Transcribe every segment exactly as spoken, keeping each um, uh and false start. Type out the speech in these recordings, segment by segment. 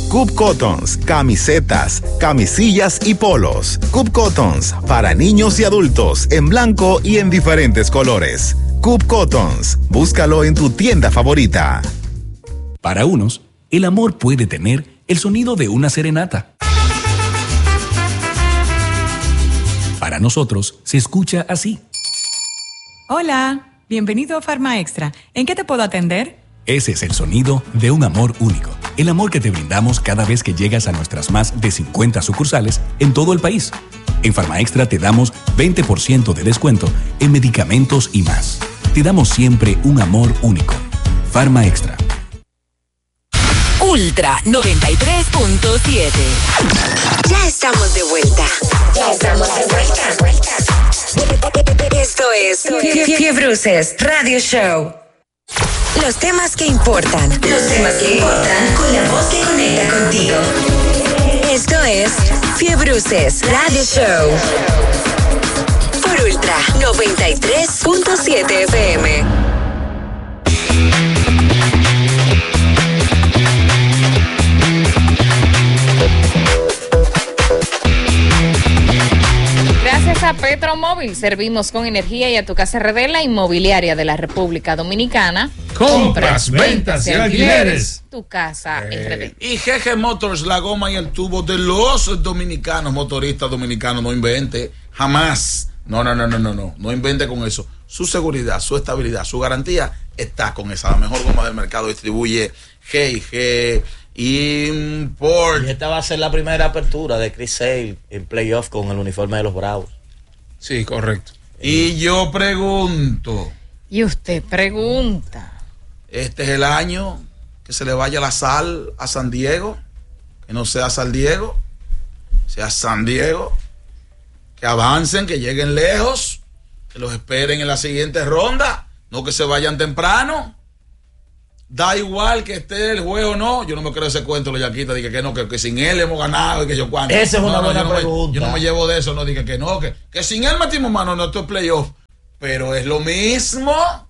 Coop Cottons, camisetas, camisillas y polos. Coop Cottons, para niños y adultos, en blanco y en diferentes colores. Coop Cottons, búscalo en tu tienda favorita. Para unos, el amor puede tener el sonido de una serenata. Para nosotros, se escucha así. Hola, bienvenido a Farma Extra. ¿En qué te puedo atender? Ese es el sonido de un amor único. El amor que te brindamos cada vez que llegas a nuestras más de cincuenta sucursales en todo el país. En Farma Extra te damos veinte por ciento de descuento en medicamentos y más. Te damos siempre un amor único. Farma Extra. Ultra noventa y tres punto siete. Ya estamos de vuelta. Ya estamos de vuelta. Esto es Fiebruces Radio Show. Los temas que importan. Los temas que importan con la voz que conecta contigo. Esto es Fiebruces Radio Show. Por Ultra noventa y tres punto siete F M. Gracias a Petromóvil, servimos con energía y a tu casa R D, la inmobiliaria de la República Dominicana. Compras, ventas y alquileres. Tu casa eh, R D. Y G G Motors, la goma y el tubo de los dominicanos, motoristas dominicanos, no invente, jamás. No, no, no, no, no, no, no invente con eso. Su seguridad, su estabilidad, su garantía está con esa, la mejor goma del mercado. Distribuye G y G. Import. Y esta va a ser la primera apertura de Chris Sale en playoff con el uniforme de los Bravos. Sí, correcto. Y yo pregunto. Y usted pregunta. Este es el año que se le vaya la sal a San Diego. Que no sea San Diego, sea San Diego. Que avancen, que lleguen lejos. Que los esperen en la siguiente ronda. No que se vayan temprano. Da igual que esté el juego o no. Yo no me creo ese cuento, lo Yaquita. Dije que no, que, que sin él hemos ganado y que yo cuánto. Esa es una no, buena no, yo pregunta. No me, yo no me llevo de eso, no dije que no, que, que sin él metimos mano, no esto es playoff. Pero es lo mismo.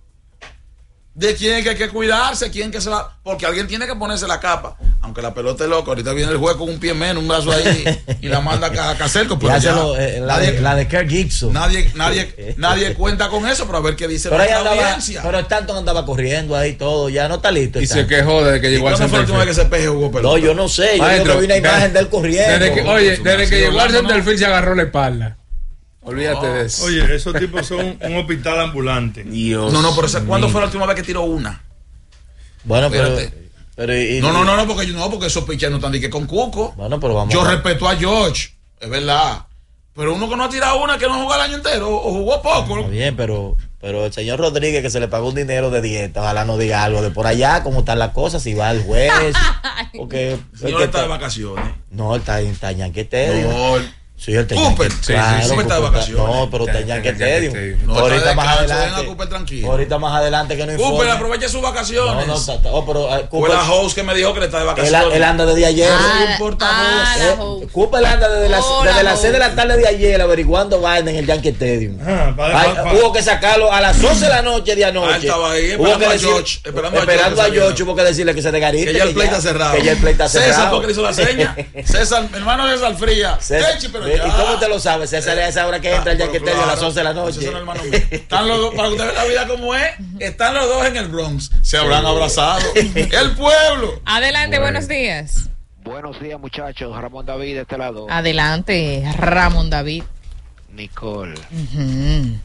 De quién que hay que cuidarse, quién que se va. Porque alguien tiene que ponerse la capa. Aunque la pelota es loca, ahorita viene el juez con un pie menos, un brazo ahí y la manda a Cacerco. Pero ya, lo, eh, la, nadie, de, la de Kirk Gibson. Nadie, nadie, nadie cuenta con eso, pero a ver qué dice pero la andaba, audiencia. Pero Stanton andaba corriendo ahí todo, ya no está listo. Y está. se quejó desde que llegó al centerfield. ¿Cuándo fue la última vez que ese peje jugó pelota? No, yo no sé, yo Maestro, creo que vi una imagen de él corriendo. Desde que, oye, desde que llegó al centerfield se agarró la espalda. Olvídate no. de eso. Oye, esos tipos son un hospital ambulante. Dios. No, no, pero ese, ¿cuándo fue la última vez que tiró una? Bueno, pero, pero y, no, no, no, no, porque no, porque esos piches no están ni que con Cuco. Bueno, pero vamos. Yo a... respeto a George, es verdad. Pero uno que no ha tirado una, que no jugó el año entero, o jugó poco. Está bien, pero, pero el señor Rodríguez, que se le pagó un dinero de dieta, ojalá no diga algo de por allá, cómo están las cosas, si va al juez. Porque el señor está de vacaciones. No, está en Yankee Stadium. No, sí, el Cooper, sí, claro, sí, sí, está de vacaciones. No, pero está en Yankee Stadium. No, ahorita más descanso, adelante. Cooper, tranquilo. Ahorita más adelante que no informe. Cooper, aproveche sus vacaciones. No, no, está, está, oh, pero, uh, Cooper, fue la host que me dijo que le está de vacaciones. Él, él anda desde ayer. Ah, no importa. ah, eh, Cooper anda desde las oh, desde la las seis de la tarde de ayer averiguando vaina en el Yankee Stadium. Ah, para, Ay, para, para. Hubo que sacarlo a las once de la noche de anoche. Ah, estaba ahí esperando a decir, George. Esperando, esperando a a George. Hubo que decirle que se desgarite. Que ya el play está cerrado. Que ya el play está cerrado. César, porque le hizo la seña. César, mi hermano César Fría. César, Eche, pero ¿y ya. cómo te lo sabes? César, a esa hora que entra el Yankee Stadium a las once de la noche. César, hermano mío. Están los dos, para que usted vea la vida como es, están los dos en el Bronx. Se habrán sí. abrazado. El pueblo. Adelante, bueno. Buenos días. Buenos días, muchachos. Ramón David de este lado. Adelante, Ramón David. Nicole. Uh-huh.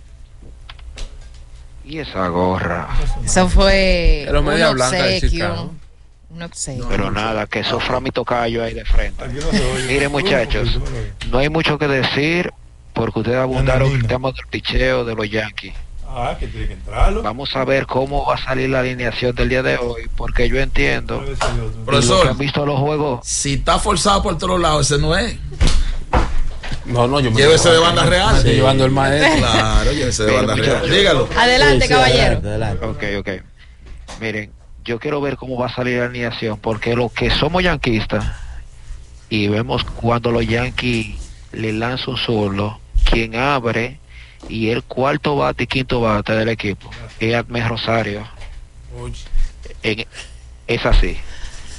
Y esa gorra. Eso fue Pero media un blanca de obsequio. Chicago. Un obsequio. Pero nada, que sufra mi tocayo ahí de frente. Miren, muchachos, no hay mucho que decir porque ustedes abundaron el tema del picheo de los Yankees. Ah, que tiene que entrarlo. Vamos a ver cómo va a salir la alineación del día de hoy, porque yo entiendo. Profesor, que han visto los juegos. Si está forzado por todos lados, ese no es. No, no, yo me llévese de banda real. Estoy llevando el maestro. Claro, llévese de banda real. Dígalo. Adelante, sí, sí, caballero. Adelante, adelante. Ok, ok. Miren, yo quiero ver cómo va a salir la alineación, porque los que somos yanquistas y vemos cuando los Yankees le lanzan un solo, quien abre y el cuarto bate y quinto bate del equipo es Admes Rosario. En, es así.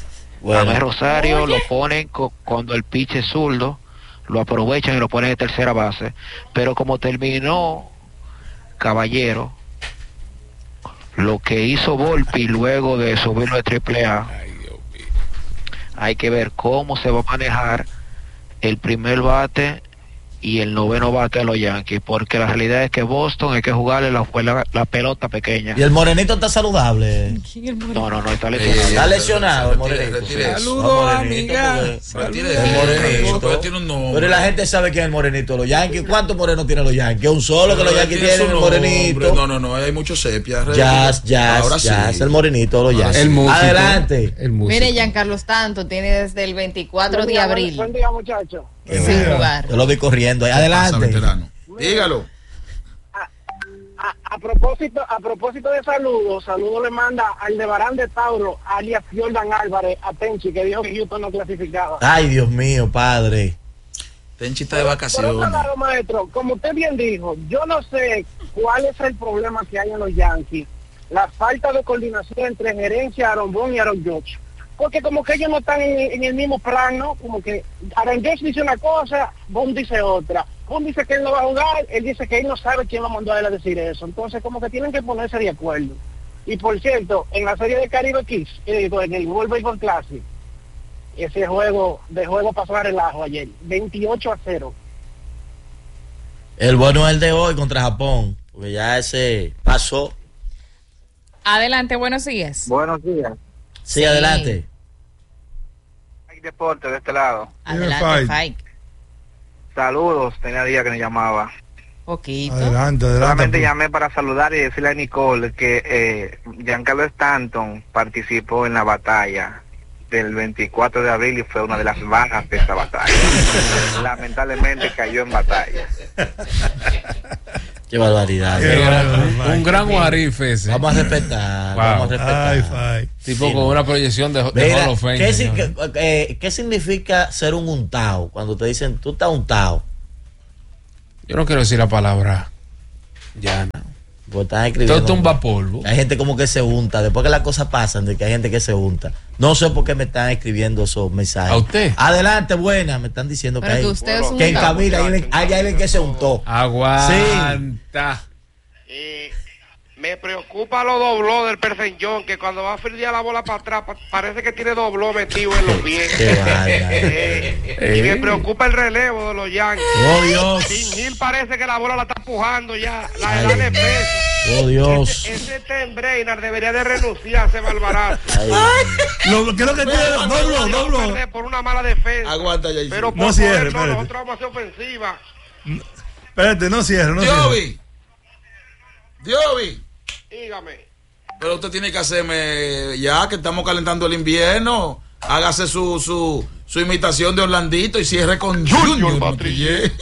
Bueno. Amé Rosario Oye. lo ponen co- cuando el pitch es zurdo, lo aprovechan y lo ponen de tercera base. Pero como terminó Caballero, lo que hizo Volpi luego de subirlo de triple A, hay que ver cómo se va a manejar el primer bate y el noveno bate de los Yankees, porque la realidad es que Boston hay que jugarle la, la, la pelota pequeña. Y el morenito está saludable. No, no, no, está lesionado. Está lesionado el morenito. Saludos, amiga. Retire El eso, morenito. porque tiene un nombre. Pero la gente sabe quién es el morenito de los Yankees. ¿Cuántos morenos tienen los Yankees? Un solo que los Yankees Tiene su tienen, el nombre. morenito. No, no, no, hay muchos sepias. Jazz, jazz, Ahora jazz, sí. el morenito de los Ahora Yankees. sí. El músico. Adelante. El músico. Mire, Giancarlos Tanto tiene desde el veinticuatro Buen de día, abril Buen día, muchachos. sin jugar. Yo lo vi corriendo. Pasa, Adelante. veterano. Dígalo. A, a propósito, a propósito de saludos, saludos le manda al de Barán de Tauro, alias Jordan Álvarez, a Tenchi, que dijo que Houston no clasificaba. Ay, Dios mío, padre. Tenchi está de Por otro vacaciones. lado, maestro, como usted bien dijo, yo no sé cuál es el problema que hay en los Yankees, la falta de coordinación entre gerencia, Aaron Boone y Aaron Judge. Porque como que ellos no están en, en el mismo plan, ¿no? Como que Aaron Judge dice una cosa, Boone dice otra. Boone dice que él no va a jugar, él dice que él no sabe quién va a mandar a él a decir eso. Entonces como que tienen que ponerse de acuerdo. Y por cierto, en la serie de Caribe Kids, eh, en el World Baseball Classic, ese juego de juego pasó a relajo ayer, veintiocho a cero. El bueno es el de hoy contra Japón. Porque ya ese pasó. Adelante, buenos días. Buenos días. Sí, Sí. adelante. Hay deporte de este lado. Adelante, Fike. Saludos, tenía día que me llamaba. Poquito. Adelante, adelante. Solamente llamé para saludar y decirle a Nicole que eh, Giancarlo Stanton participó en la batalla del veinticuatro de abril y fue una de las bajas de esa batalla. Lamentablemente cayó en batalla. Qué barbaridad. Qué gran- un gran guarif ese. Vamos a respetar. Wow. Vamos a respetar. Ay, fai. Tipo Sí, con no. una proyección de, de Mira, Hall of Fame, ¿qué, si- señor. qué- eh, ¿qué significa ser un untado? Cuando te dicen, tú estás untado. Yo no quiero decir la palabra llana. Pues estás escribiendo. Todo tumba polvo. Hay gente como que se unta. Después que las cosas pasan, de que hay gente que se unta. No sé por qué me están escribiendo esos mensajes. ¿A usted? Adelante, buena. Me están diciendo Pero que hay. que usted es un que en untado. cabina hay, alguien- hay alguien que se untó. Aguanta. Y me preocupa lo dobló del Perseñón, que cuando va a fildear la bola para atrás, pa- parece que tiene dobló metido en los pies. Qué bárbaro. Eh, y me preocupa el relevo de los Yankees. Oh, Dios. Sin Gil parece que la bola la está empujando ya. La Ay, edad le Dios. pesa. Oh, Dios. Ese, ese Tim Brainerd debería de renunciar a ese barbarazo. Ay, Dios. Lo, ¿Qué es lo que tiene? Doblo, doblo. Por una mala defensa. Aguanta ya. Pero por No cierre, poder, no, espérate. nosotros vamos a hacer ofensiva. Espérate, no cierre, no cierre. Diovi. Diovi. Dígame. Pero usted tiene que hacerme, ya que estamos calentando el invierno, hágase su, su, su imitación de Orlandito y cierre con Junior Matrillé.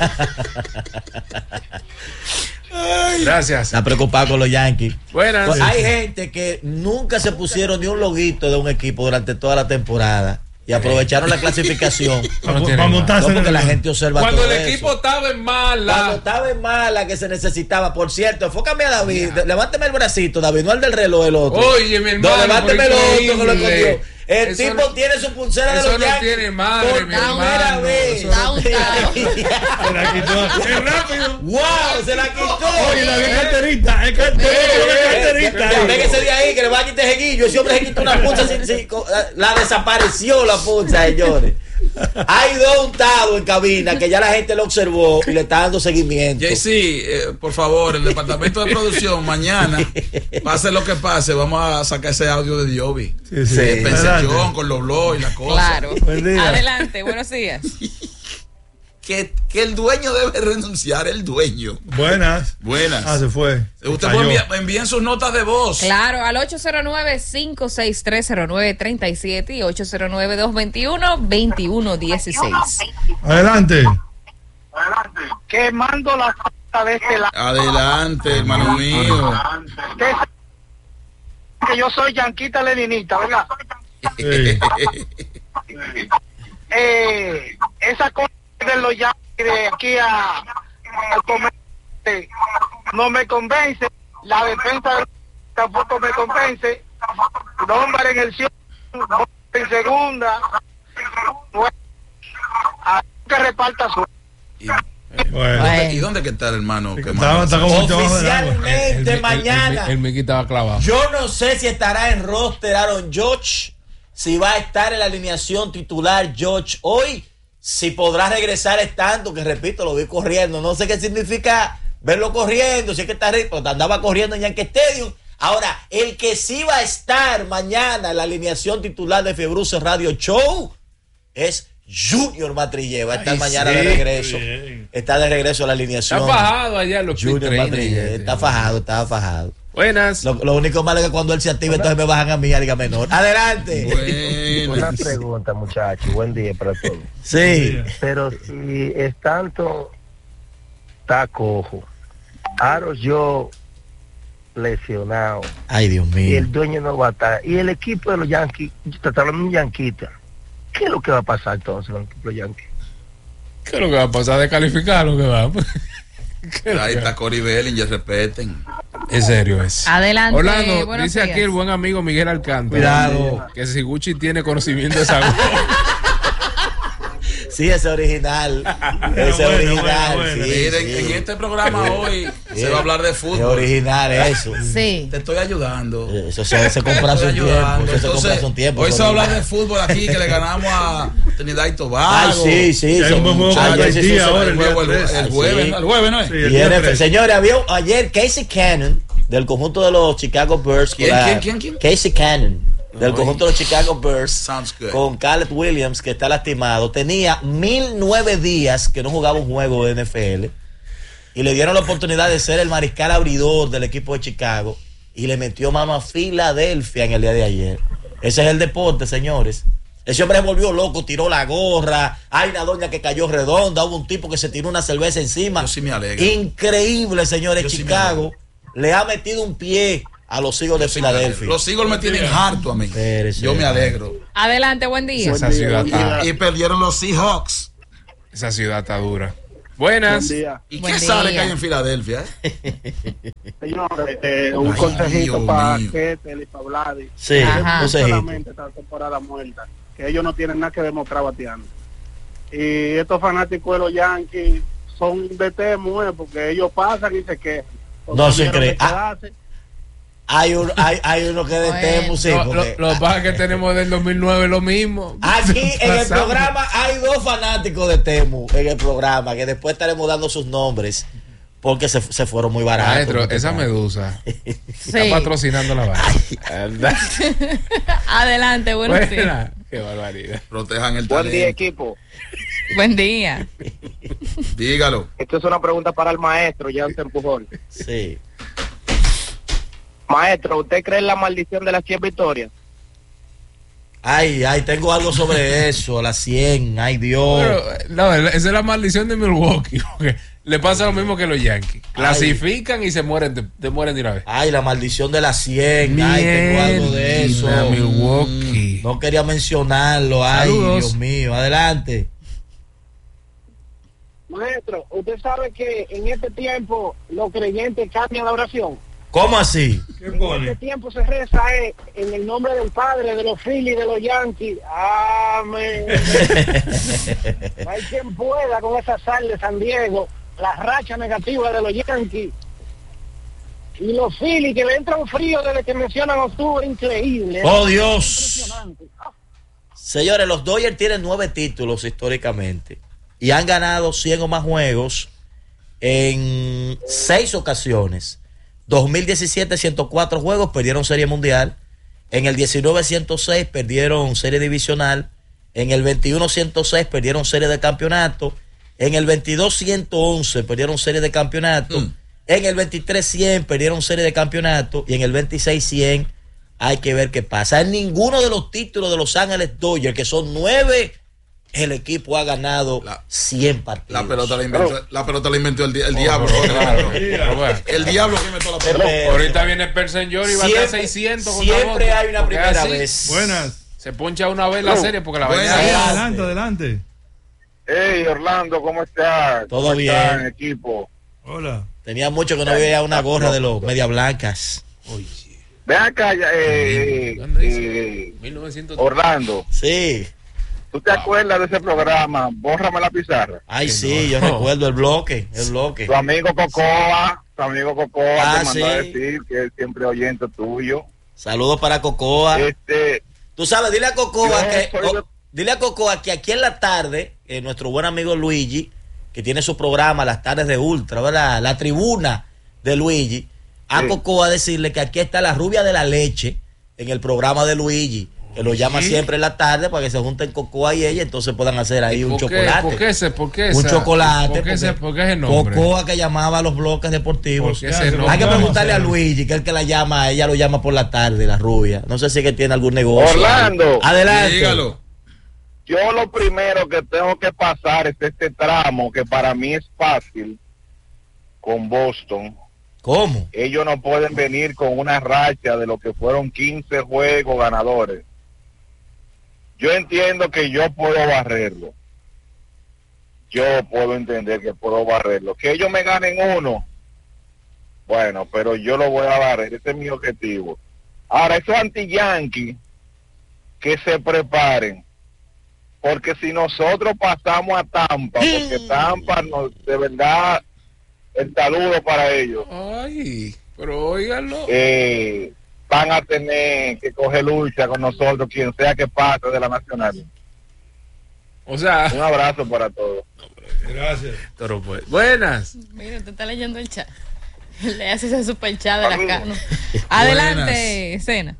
Gracias. Está preocupado con los Yankees. Buenas. Pues hay gente que nunca se pusieron ni un loguito de un equipo durante toda la temporada y aprovecharon la clasificación. No tiene Para nada. montarse No, en porque el- la gente observa Cuando todo el eso. equipo estaba en Cuando mala. estaba en mala que se necesitaba, por cierto, enfócame a David, de- levánteme el bracito, David, no el del reloj, el otro. Oye, mi hermano, No, levánteme el pero otro que lo increíble. escondió. El Eso tipo no- tiene su pulsera de eso los no Yankees. tiene madre, por mi primera hermano, vez. eso no Está untado. Se la quitó. ¡Qué rápido! ¡Wow! Se la quitó. Oye, David es carterista. Es carterista. Es carterista. Déjese de ahí que le va a quitar jeguillo. Ese hombre se quitó una punza. sin- sin- co- la desapareció la punza, señores. Hay dos untados en cabina que ya la gente lo observó y le está dando seguimiento. J C, eh, por favor, el departamento de producción, mañana, pase lo que pase, vamos a sacar ese audio de Diovi. Sí, sí. Eh, Adelante. Pensellón con los blogs y la cosa. Claro. Buen día. Adelante, buenos días. Que, que el dueño debe renunciar, el dueño. Buenas. Buenas. Ah, se fue. Se Usted cayó. puede enviar, envíen sus notas de voz. Claro, al ocho cero nueve, cinco seis tres, cero nueve tres siete y ocho cero nueve, dos dos uno, dos uno uno seis. Adelante. Quemando la falta de este lado. Adelante, hermano mío. Que, que yo soy yanquita leninita, ¿verdad? Sí. Eh, esa cosa de los yanquis de aquí a, al comercio no me convence. La defensa tampoco me convence. Nombre en el cielo, En segunda, a que reparta su. Y, bueno. ¿Y dónde que está el hermano? Que está, está como oficialmente el, el, mañana. El, el, el Miki estaba clavado. Yo no sé si estará en roster Aaron Judge, si va a estar en la alineación titular Judge hoy, si podrá regresar estando, que repito, lo vi corriendo. No sé qué significa verlo corriendo, si es que está rico, andaba corriendo en Yankee Stadium. Ahora, el que sí va a estar mañana en la alineación titular de Fiebruces Radio Show es Junior Matrillé. Va a estar Ay, mañana sí, de regreso. Bien. Está de regreso a la alineación. Está fajado allá en los Junior Matrillé. Está fajado, está fajado. Buenas. Lo, lo único malo es que cuando él se activa, entonces me bajan a mi liga menor. Adelante. Una pregunta, muchachos. Buen día para todos. Sí. Pero si es tanto, está cojo. Aaron yo lesionado. Ay, Dios mío. Y el dueño no va a estar. Y el equipo de los Yankees, está hablando de un yanquita. ¿Qué es lo que va a pasar entonces con el equipo de los Yankees? ¿Qué es lo que va a pasar? ¿Descalificar lo que va? Ahí está Cory Bellinger, respeten. Es serio es. Adelante. Orlando, dice días. Aquí el buen amigo Miguel Alcántara. Cuidado. Que si Gucci tiene conocimiento de esa. Sí, ese original. Ese bueno, original. Bueno, bueno. Sí, Miren, sí. en este programa hoy sí. se va a hablar de fútbol. Es original eso. Sí. Te estoy ayudando. Eso se, se compra hace un tiempo. Eso se compra hace un tiempo. Hoy se va a hablar de fútbol aquí, que le ganamos a Trinidad y Tobago. Ay, sí, sí. Hay un buen juego para Haití ahora, el jueves. El jueves, el jueves, ¿no es? Sí, el señores, había ayer Casey Cannon, del conjunto de los Chicago Bears. ¿Quién, la, quién, quién, quién? Casey Cannon. Del conjunto de los Chicago Bears con Caleb Williams, que está lastimado. Tenía mil nueve días que no jugaba un juego de N F L y le dieron la oportunidad de ser el mariscal abridor del equipo de Chicago y le metió mano a Filadelfia en el día de ayer. Ese es el deporte, señores. Ese hombre se volvió loco, tiró la gorra. Hay una doña que cayó redonda. Hubo un tipo que se tiró una cerveza encima. Yo sí me alegro. Increíble, señores. Yo Chicago sí le ha metido un pie a los Eagles de Filadelfia. Los Eagles me tienen harto a mí. Pérez, Yo me alegro. Adelante, buen día. Esa ciudad está... Y perdieron los Seahawks. Esa ciudad está dura. Buenas. ¿Y buen qué día. sale que hay en Filadelfia? Señores, eh, un Ay, consejito para Ketel y para Vladi. Sí, un solamente esta temporada muerta. Que ellos no tienen nada que demostrar bateando. Y estos fanáticos de los Yankees son de temo, eh, porque ellos pasan y se quejan. No se cree. Ah, hay, un, hay, hay uno que de bueno. Temu, sí. Lo, lo, lo que pasa es que tenemos del dos mil nueve lo mismo. Aquí en el programa hay dos fanáticos de Temu en el programa, que después estaremos dando sus nombres, porque se, se fueron muy baratos. Maestro, esa medusa sí. Está patrocinando la vaina. Adelante, buenos Buena. días. Qué barbaridad. Protejan el talento. Buen día, equipo. Buen día. Dígalo. Esto es una pregunta para el maestro, Jansen Pujol. Sí. Maestro, ¿usted cree en la maldición de las cien victorias? Ay, ay, tengo algo sobre eso, las cien, ay Dios. Pero, no, esa es la maldición de Milwaukee, porque le pasa lo mismo que los Yankees. Clasifican ay. Y se mueren, te, te mueren de una vez. Ay, la maldición de las cien, ay, tengo algo de eso. Milwaukee. No quería mencionarlo, ay, Saludos. Dios mío, adelante. Maestro, ¿usted sabe que en este tiempo los creyentes cambian la oración? ¿Cómo así? ¿Qué pone? En este tiempo se reza eh, en el nombre del Padre, de los Phillies, de los Yankees. Amén. No hay quien pueda con esa sal de San Diego, la racha negativa de los Yankees. Y los Phillies que le entran frío desde que mencionan octubre, increíble. ¡Oh, Dios! Señores, los Dodgers tienen nueve títulos históricamente y han ganado cien o más juegos en seis ocasiones. dos mil diecisiete, ciento cuatro juegos, perdieron Serie Mundial. En el diecinueve, ciento seis, perdieron Serie Divisional. En el veintiuno, ciento seis, perdieron Serie de Campeonato. En el veintidós, ciento once, perdieron Serie de Campeonato. Mm. En el veintitrés, cien, perdieron Serie de Campeonato. Y en el veintiséis, cien, hay que ver qué pasa. En ninguno de los títulos de Los Ángeles Dodgers, que son nueve, el equipo ha ganado la, cien partidos. La pelota la inventó, oh. la pelota la inventó el, el oh, diablo. Oh, claro. Bueno. El diablo que inventó la pelota. Pero, ahorita viene Perseñor y va a estar seiscientos. Siempre hay una primera así, vez. Buenas. Se poncha una vez la oh. serie porque la vaina. Adelante, adelante. Hey, Orlando, ¿cómo estás? Todo ¿Cómo bien. están, equipo? Hola. Tenía mucho que no veía una gorra de los Media Blancas. Oye. Ven acá, eh, eh, eh, Orlando. Sí. ¿Tú te acuerdas de ese programa? Bórrame la pizarra. Ay, sí, yo recuerdo el bloque, el bloque. Tu amigo Cocoa, tu amigo Cocoa Ah, te mandó a sí. decir que es siempre oyente tuyo. Saludos para Cocoa. Este, Tú sabes, dile a Cocoa yo que soy de- oh, dile a Cocoa que aquí en la tarde, eh, nuestro buen amigo Luigi, que tiene su programa las tardes de Ultra, ¿verdad? La tribuna de Luigi, a Sí. Cocoa decirle que aquí está la rubia de la leche en el programa de Luigi, que lo llama Sí. siempre en la tarde para que se junten Cocoa y ella, entonces puedan hacer ahí un ¿Por qué? chocolate. ¿Por qué ese? ¿Por qué Un esa- chocolate. ¿Por qué ese- porque por qué ese nombre? Cocoa que llamaba a los bloques deportivos. ¿Por qué ese nombre? Hay que preguntarle a Luigi, que es el que la llama, ella lo llama por la tarde, la rubia. No sé si es que tiene algún negocio. Orlando. Adelante. Dígalo. Yo lo primero que tengo que pasar es este tramo que para mí es fácil con Boston. ¿Cómo? Ellos no pueden venir con una racha de lo que fueron quince juegos ganadores. Yo entiendo que yo puedo barrerlo. Yo puedo entender que puedo barrerlo. Que ellos me ganen uno. Bueno, pero yo lo voy a barrer. Ese es mi objetivo. Ahora, esos anti-yankees que se preparen. Porque si nosotros pasamos a Tampa, porque Tampa, nos, de verdad, el saludo para ellos. Ay, pero óigalo. Eh, van a tener que coger lucha con nosotros, quien sea que pase de la Nacional. O sea, un abrazo para todos. Gracias. Pero pues, buenas. Mira, te está leyendo el chat. Le hace ese super chat de la cano. Adelante, Cena.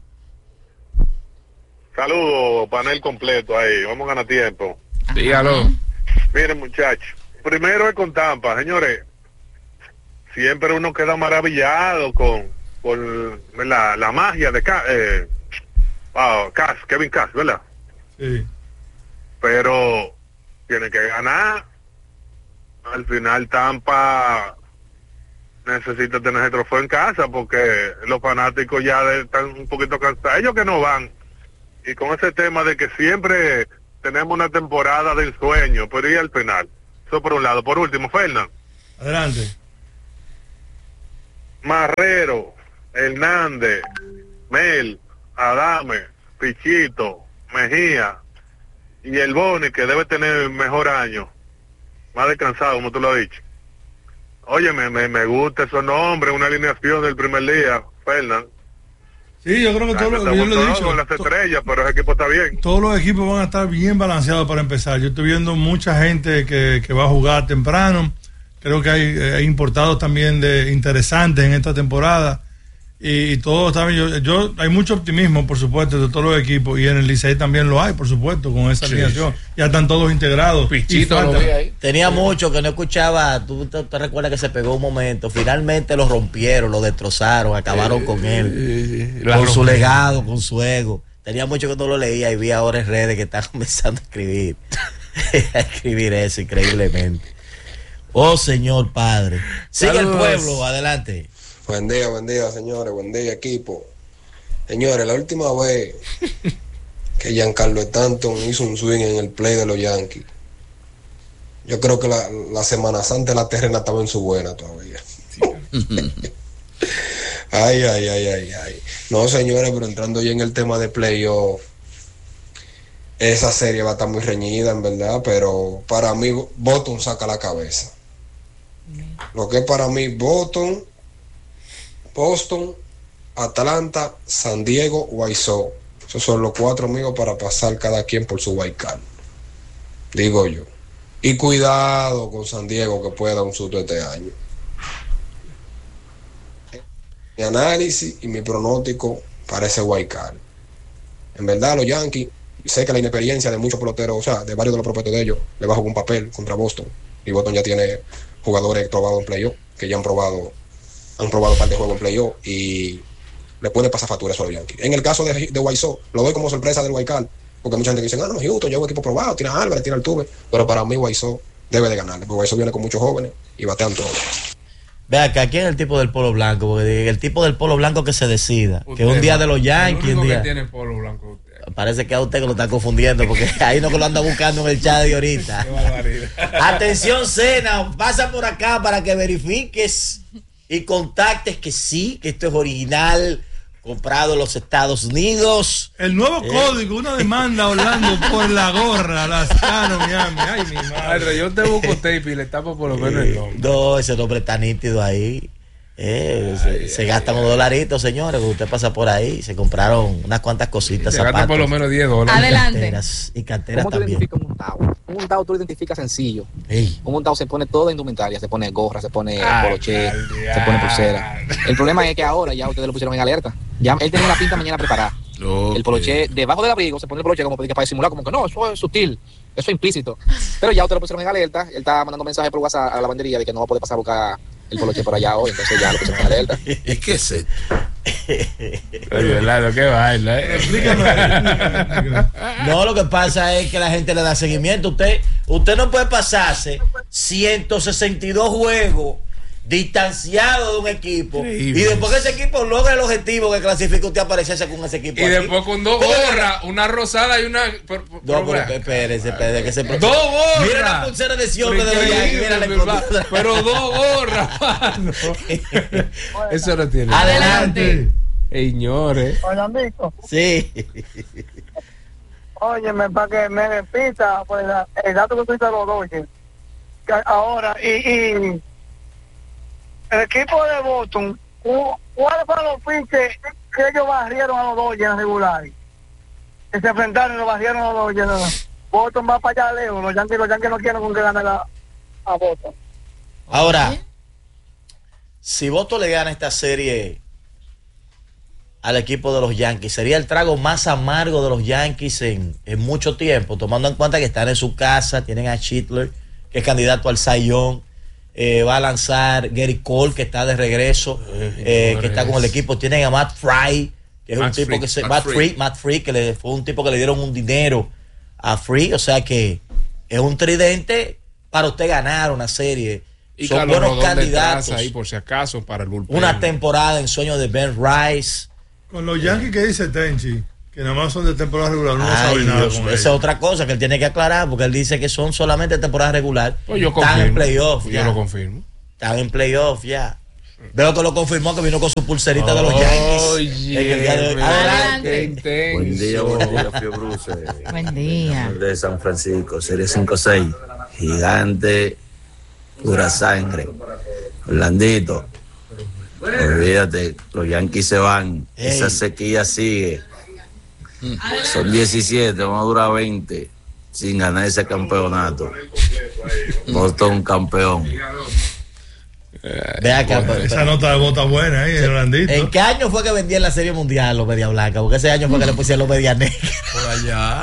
Saludos, panel completo ahí. Vamos a ganar tiempo. Dígalo. Miren, muchachos. Primero es con Tampa, señores. Siempre uno queda maravillado con, con la, la magia de Ca- eh, wow, Cass, Kevin Cass, ¿verdad? Sí. Pero tiene que ganar. Al final Tampa necesita tener el trofeo en casa porque los fanáticos ya de- están un poquito cansados. Ellos que no van. Y con ese tema de que siempre tenemos una temporada de ensueño, pero y al final. Eso por un lado. Por último, Fernan. Adelante. Marrero, Hernández, Mel, Adame, Pichito, Mejía y el Boni, que debe tener mejor año, más descansado, como tú lo has dicho. Oye, me, me, me gusta esos nombres, una alineación del primer día, Fernan. Sí, yo creo que todo lo que yo le he dicho. Con las estrellas, pero ese equipo está bien. Todos los equipos van a estar bien balanceados para empezar. Yo estoy viendo mucha gente que, que va a jugar temprano. Creo que hay, hay importados también de interesantes en esta temporada. Y, y todo está bien. Yo, yo, hay mucho optimismo, por supuesto, de todos los equipos. Y en el Licey también lo hay, por supuesto, con esa Sí, alineación. sí. Ya están todos integrados. Pichito Y lo falta- vi ahí. Tenía mucho que no escuchaba. Tú te, te recuerdas que se pegó un momento. Finalmente lo rompieron, lo destrozaron, acabaron Eh, con él. la con su rompieron. legado, con su ego. Tenía mucho que no lo leía y vi ahora en redes que está comenzando a escribir. a escribir eso increíblemente. Oh, Señor Padre. Sigue el Saludos. pueblo, adelante. Buen día, buen día, señores, buen día, equipo. Señores, la última vez que Giancarlo Stanton hizo un swing en el play de los Yankees, yo creo que la, la Semana Santa de la terrena estaba en su buena todavía. Ay, ay, ay, ay, ay. No, señores, pero entrando ya en el tema de playoff, esa serie va a estar muy reñida, en verdad, pero para mí Boston saca la cabeza. Lo que es para mí Boston, Boston, Atlanta, San Diego, White Sox. Esos son los cuatro amigos para pasar cada quien por su wild card. Digo yo. Y cuidado con San Diego que pueda dar un susto este año. Mi análisis y mi pronóstico para ese wild card. En verdad, los Yankees, sé que la inexperiencia de muchos peloteros, o sea, de varios de los prospectos de ellos, le va a jugar un papel contra Boston. Y Boston ya tiene jugadores probados en playoff, que ya han probado, han probado un par de juegos en playoff y le puede pasar factura eso a los Yankees. En el caso de, de White Sox, lo doy como sorpresa del wild card, porque mucha gente dice, ah, no, Houston, ya es un equipo probado, tiene a Álvarez, tiene a Altuve, pero para mí White Sox debe de ganarle, porque White Sox viene con muchos jóvenes y batean todos. Ve acá, ¿quién es el tipo del polo blanco? Porque el tipo del polo blanco que se decida. Usted, que un día man. de los Yankees, El único un día. que tiene polo blanco usted. Parece que a usted que lo está confundiendo, porque ahí no que lo anda buscando en el chat de ahorita. Qué barbaridad. Atención, Cena, pasa por acá para que verifiques y contactes que sí, que esto es original, comprado en los Estados Unidos. El nuevo eh. código, una demanda a Orlando por la gorra, las Cano Miami. Ay, mi madre. Yo te busco tape y le tapo por lo menos el nombre. No, ese nombre está nítido ahí. Eh, ay, se, ay, se gastan ay, unos dolaritos, señores, que usted pasa por ahí. Se compraron unas cuantas cositas. Se gastan por lo menos diez dólares. Adelante. Y carteras, y carteras ¿Cómo tú también. identificas un montado? Un montado tú lo identificas sencillo. Ey. Un montado se pone toda indumentaria, se pone gorra, se pone poloche, se pone pulsera. El problema es que ahora ya ustedes lo pusieron en alerta. Ya él tenía la pinta mañana preparada. Okay. El poloche, debajo del abrigo, se pone el poloche como para disimular, como que no, eso es sutil, eso es implícito. Pero ya ustedes lo pusieron en alerta. Él está mandando mensajes por WhatsApp a la lavandería de que no va a poder pasar a buscar el poloche por allá hoy, entonces ya lo pusieron en alerta. ¿Y qué es esto? Claro, qué baila, ¿eh? Explícame. No, lo que pasa es que la gente le da seguimiento. Usted, usted no puede pasarse ciento sesenta y dos juegos distanciado de un equipo. Increíble. Y después que ese equipo logra el objetivo que clasifica, usted aparecerse con ese equipo. Y aquí. Después con dos gorras, una rosada y una. Por, por, no, pero espérese, espérese. Que se dos gorras. Mira la pulsera de Sion de Mira Pero dos gorras, mano. Eso no tiene. Adelante. Señores. Hola, amigo. Sí. Óyeme, para que me repita pues, el dato que tú te lo doy. Ahora, y. y el equipo de Boston, ¿cuáles fueron los pinches que ellos barrieron a los Dodgers en regular? Que se enfrentaron y los barrieron a los Dodgers. Boston va para allá lejos. Los Yankees, los Yankees no quieren con que gane la, a Boston. Ahora, si Boston le gana esta serie al equipo de los Yankees, sería el trago más amargo de los Yankees en, en mucho tiempo, tomando en cuenta que están en su casa, tienen a Schindler, que es candidato al Cy Young. Eh, va a lanzar Gary Cole, que está de regreso, eh, que está con el equipo. Tienen a Matt Fry, que es Matt un tipo Free, que se. Matt, Matt Free. Free, Matt Free, que le, fue un tipo que le dieron un dinero a Free. O sea que es un tridente para usted ganar una serie. Y son Carlos buenos Rodón candidatos. Ahí, por si acaso, para el bullpen. Una temporada en sueño de Ben Rice. Con los Yankees que dice Tenchi, que nada más son de temporada regular, no Ay, sabe nada. Dios, esa es otra cosa que él tiene que aclarar, porque él dice que son solamente temporada regular. Pues yo Están en playoff. Pues yo lo confirmo. Están en playoff ya. Veo que lo confirmó, que vino con su pulserita oh, de los Yankees. Yeah, en el día de hoy. Adelante. Buen día, buen día, Fiebruce. Buen día. De San Francisco, serie cinco seis. Gigante, pura sangre. Orlandito. Olvídate, los Yankees se van. Ey. Esa sequía sigue. Son diecisiete, vamos a durar veinte sin ganar ese campeonato. Boston campeón. Ve acá, bueno, esa nota de bota buena ahí, sí. Orlandito. ¿En qué año fue que vendía en la Serie Mundial los media blanca? Porque ese año fue que le pusieron los media negras. Por allá.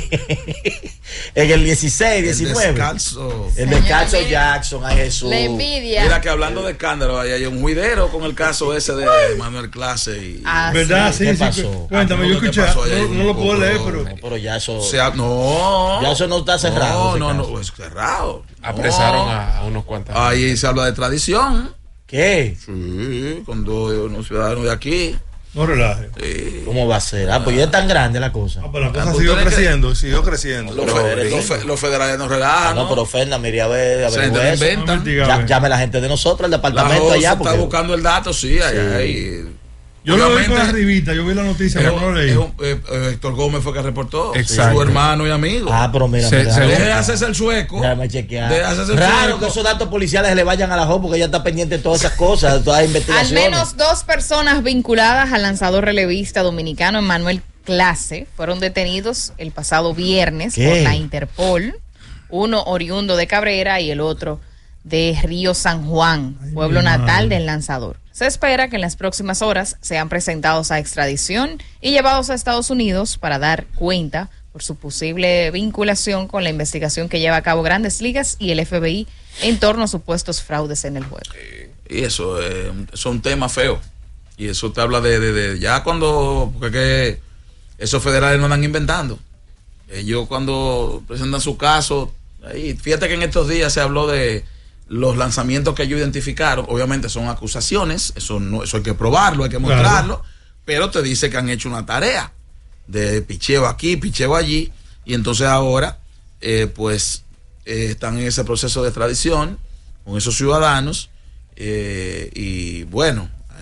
En el dieciséis, diecinueve. El descalzo. El descalzo Jackson, ay Jesús. La envidia. Mira que hablando de escándalo, ahí hay un juidero con el caso ese de Manuel Clase. Y... Ah, ¿verdad? Sí, ¿Qué sí. pasó? Cuéntame, yo escuché. No, no lo puedo leer, pero. No, pero ya eso. O sea, no. Ya eso no está cerrado. No, no, no, es cerrado. Apresaron no. a, a unos cuantos. Ahí se habla de tradición. ¿Qué? Sí, con dos unos ciudadanos de aquí. No relaje. Sí. ¿Cómo va a ser? Ah, pues ya es tan grande la cosa. Ah, pero la cosa siguió creciendo, que... siguió creciendo. Los, fe, los, fe, los federales no relajan. Ah, no, pero Fernández, mire a ver, a ver. Se inventan. Ya, llame la gente de nosotros, el departamento la allá. Porque... está buscando el dato, sí, allá. Sí. Ahí. Yo lo vi con la revista, yo vi la noticia, pero no lo leí. Un, eh, eh, Héctor Gómez fue que reportó. Exacto. Su hermano y amigo. Ah, pero mira, se, mira, se mira. deje de hacerse el sueco. Déjame chequear. De hacerse el Raro sueco. que esos datos policiales se le vayan a la J O, porque ella está pendiente de todas esas cosas, de todas las investigaciones. Al menos dos personas vinculadas al lanzador relevista dominicano Emmanuel Clase fueron detenidos el pasado viernes ¿Qué? por la Interpol. Uno oriundo de Cabrera y el otro de Río San Juan, Ay, pueblo natal del lanzador. Se espera que en las próximas horas sean presentados a extradición y llevados a Estados Unidos para dar cuenta por su posible vinculación con la investigación que lleva a cabo Grandes Ligas y el F B I en torno a supuestos fraudes en el juego. Y eso eh, es un tema feo. Y eso te habla de, de, de ya cuando, porque que esos federales no andan inventando. Ellos cuando presentan su caso, ahí, fíjate que en estos días se habló de los lanzamientos que ellos identificaron. Obviamente son acusaciones, eso no, eso hay que probarlo, hay que mostrarlo, claro. Pero te dice que han hecho una tarea de picheo aquí, picheo allí, y entonces ahora eh, pues eh, están en ese proceso de extradición con esos ciudadanos, eh, y bueno,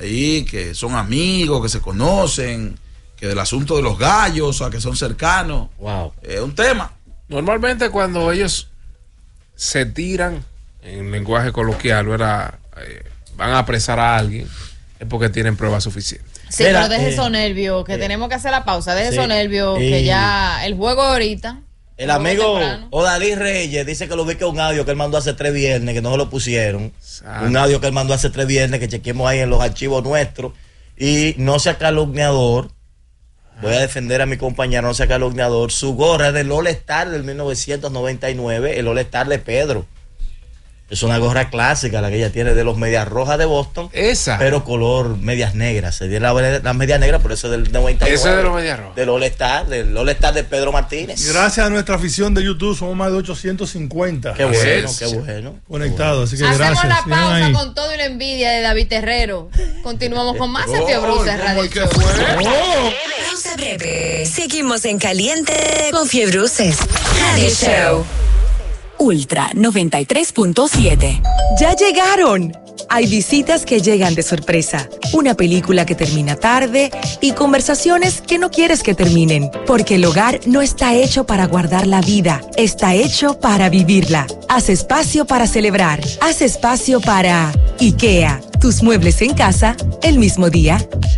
ahí que son amigos, que se conocen, que del asunto de los gallos, o sea, que son cercanos. Wow. Es un tema. Normalmente cuando ellos se tiran, en lenguaje coloquial, ¿verdad? Eh, van a apresar a alguien, es porque tienen pruebas suficientes. Sí, Mira, pero deje eh, esos nervios, que eh, tenemos que hacer la pausa, deje sí, esos nervios, eh, que ya el juego ahorita. El amigo Odalí Reyes dice que lo vi que un audio que él mandó hace tres viernes, que no se lo pusieron. Exacto. Un audio que él mandó hace tres viernes, que chequemos ahí en los archivos nuestros. Y no sea calumniador, voy a defender a mi compañero, no sea calumniador. Su gorra es del All-Star del mil novecientos noventa y nueve, el All-Star de Pedro. Es una gorra clásica la que ella tiene de los Medias Rojas de Boston. Esa. Pero color medias negras. Se tiene la, la media negra, por eso es del noventa y nueve. Eso es de los Medias Rojas. Del All-Star, del All-Star de Pedro Martínez. Gracias a nuestra afición de YouTube, somos más de ochocientos cincuenta. Qué bueno, qué bueno. Conectados, así que hacemos gracias. Hacemos la pausa con todo y la envidia de David Terrero. Continuamos con más en Fiebruces Radio Show. Pausa breve. Seguimos en caliente con Fiebruces Radio Show. Ultra noventa y tres punto siete. ¡Ya llegaron! Hay visitas que llegan de sorpresa, una película que termina tarde y conversaciones que no quieres que terminen, porque el hogar no está hecho para guardar la vida, está hecho para vivirla. Haz espacio para celebrar, haz espacio para IKEA, tus muebles en casa el mismo día.